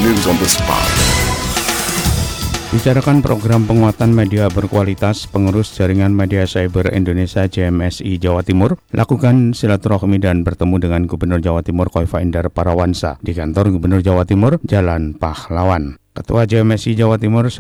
experience on the spot. Bicarakan program penguatan media berkualitas, pengurus Jaringan Media Cyber Indonesia JMSI Jawa Timur lakukan silaturahmi dan bertemu dengan Gubernur Jawa Timur Khoifah Indar Parawansa di kantor Gubernur Jawa Timur, Jalan Pahlawan. Ketua JMSI Jawa Timur